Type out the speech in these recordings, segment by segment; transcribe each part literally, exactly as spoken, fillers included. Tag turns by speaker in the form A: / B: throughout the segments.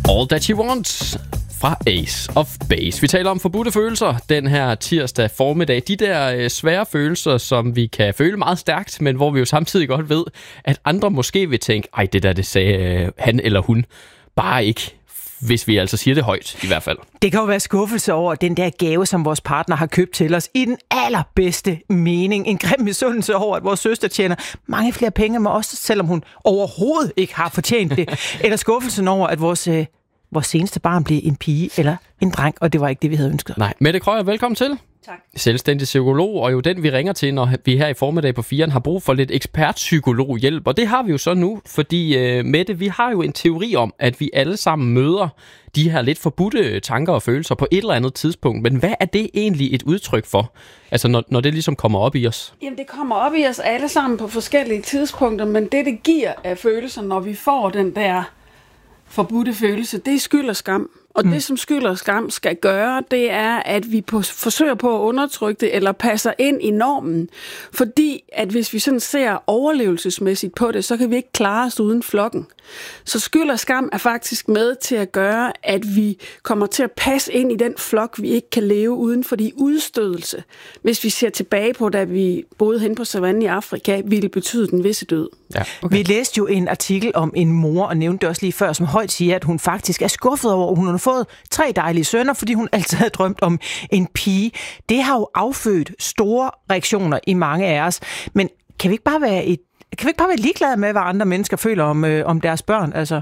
A: All That She Wants fra Ace of Base. Vi taler om forbudte følelser den her tirsdag formiddag. De der øh, svære følelser, som vi kan føle meget stærkt, men hvor vi jo samtidig godt ved, at andre måske vil tænke, ej, det der, det sagde øh, han eller hun bare ikke, hvis vi altså siger det højt i hvert fald.
B: Det kan jo være skuffelse over den der gave, som vores partner har købt til os, i den allerbedste mening. En grim misundelse over, at vores søster tjener mange flere penge med os, selvom hun overhovedet ikke har fortjent det. Eller skuffelsen over, at vores, øh, vores seneste barn blev en pige eller en dreng, og det var ikke det, vi havde ønsket.
A: Nej, Mette Krøyer, velkommen til.
C: Tak.
A: Selvstændig psykolog, og jo den, vi ringer til, når vi her i formiddag på firen har brug for lidt ekspertpsykologhjælp. Og det har vi jo så nu, fordi uh, Mette, vi har jo en teori om, at vi alle sammen møder de her lidt forbudte tanker og følelser på et eller andet tidspunkt. Men hvad er det egentlig et udtryk for? Altså, når, når det ligesom kommer op i os?
C: Jamen, det kommer op i os alle sammen på forskellige tidspunkter, men det, det giver af følelser, når vi får den der forbudte følelse, det er skyld og skam. Og mm. det, som skyld og skam skal gøre, det er, at vi på, forsøger på at undertrykke det, eller passer ind i normen. Fordi, at hvis vi sådan ser overlevelsesmæssigt på det, så kan vi ikke klare os uden flokken. Så skyld og skam er faktisk med til at gøre, at vi kommer til at passe ind i den flok, vi ikke kan leve uden, fordi udstødelse, hvis vi ser tilbage på, da vi boede hen på savannen i Afrika, ville betyde den visse død.
B: Ja, okay. Vi læste jo en artikel om en mor, og nævnte det også lige før, som højt siger, at hun faktisk er skuffet over, at hun har fået tre dejlige sønner, fordi hun altid havde drømt om en pige. Det har jo affødt store reaktioner i mange af os. Men kan vi ikke bare være, et, kan vi ikke bare være ligeglade med, hvad andre mennesker føler om, øh, om deres børn? Altså?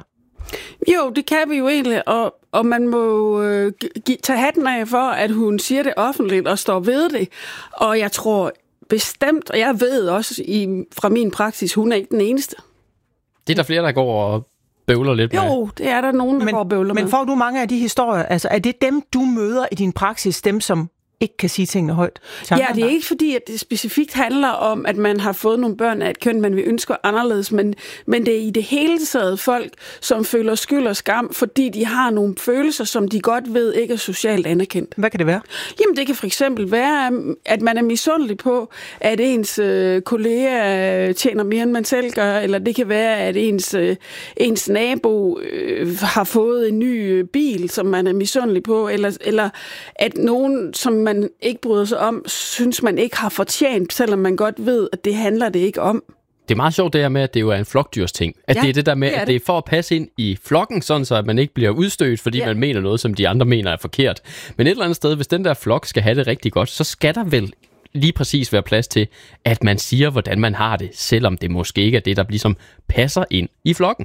C: Jo, det kan vi jo egentlig, og, og man må øh, g- tage hatten af for, at hun siger det offentligt og står ved det. Og jeg tror bestemt, og jeg ved også i, fra min praksis, hun er ikke den eneste.
A: Det er der flere, der går og bøvler lidt med.
C: Jo, det er der nogen, der
B: men,
C: går og bøvler
B: men
C: med.
B: Men får du mange af de historier? Altså, er det dem, du møder i din praksis, dem som ikke kan sige tingene højt?
C: Ja, det er ikke fordi, at det specifikt handler om, at man har fået nogle børn af et køn, man vil ønske anderledes, men, men det er i det hele taget folk, som føler skyld og skam, fordi de har nogle følelser, som de godt ved ikke er socialt anerkendt.
B: Hvad kan det være?
C: Jamen, det kan for eksempel være, at man er misundelig på, at ens øh, kollega tjener mere, end man selv gør, eller det kan være, at ens, øh, ens nabo øh, har fået en ny øh, bil, som man er misundelig på, eller, eller at nogen, som man ikke bryder sig om, synes man ikke har fortjent, selvom man godt ved, at det handler det ikke om.
A: Det er meget sjovt det her med, at det jo er en flokdyrs ting. At ja, det er det der med, det er at det er for at passe ind i flokken, sådan så at man ikke bliver udstødt, fordi ja. man mener noget, som de andre mener er forkert. Men et eller andet sted, hvis den der flok skal have det rigtig godt, så skal der vel lige præcis være plads til, at man siger, hvordan man har det, selvom det måske ikke er det, der ligesom passer ind i flokken.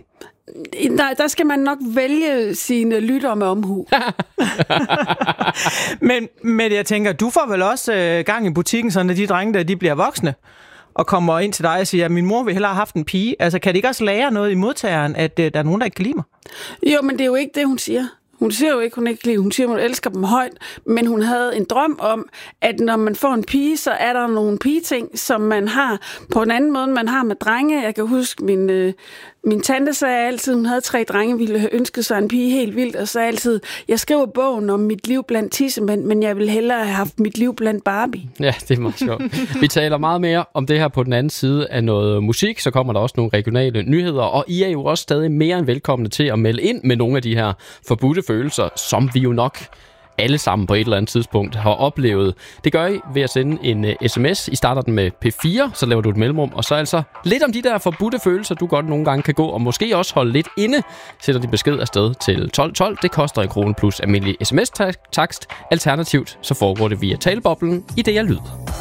C: Nej, der skal man nok vælge sine lyttere med omhu.
B: men, men jeg tænker, du får vel også øh, gang i butikken, sådan at de drenge der, de bliver voksne og kommer ind til dig og siger, at min mor vil hellere have haft en pige. Altså, kan det ikke også lære noget i modtageren, at øh, der er nogen, der ikke kan lide mig?
C: Jo, men det er jo ikke det, hun siger. Hun siger jo ikke, hun ikke lide. Hun siger, hun elsker dem højt, men hun havde en drøm om, at når man får en pige, så er der nogle pigeting, som man har på en anden måde, man har med drenge. Jeg kan huske, min, øh, min tante sagde altid, hun havde tre drenge, ville have ønsket sig en pige helt vildt, og sagde altid, jeg skriver bogen om mit liv blandt tissemænd, men jeg ville hellere have haft mit liv blandt Barbie.
A: Ja, det er meget sjovt. Vi taler meget mere om det her på den anden side af noget musik, så kommer der også nogle regionale nyheder, og I er jo også stadig mere end velkomne til at melde ind med nogle af de her forbudte følelser, som vi jo nok alle sammen på et eller andet tidspunkt har oplevet. Det gør I ved at sende en uh, sms. I starter den med P fire, så laver du et mellemrum, og så altså lidt om de der forbudte følelser, du godt nogle gange kan gå, og måske også holde lidt inde. Sætter de besked afsted til tolv tolv. Det koster en krone plus almindelig sms-takst. Alternativt så foregår det via taleboblen i D R Lyd.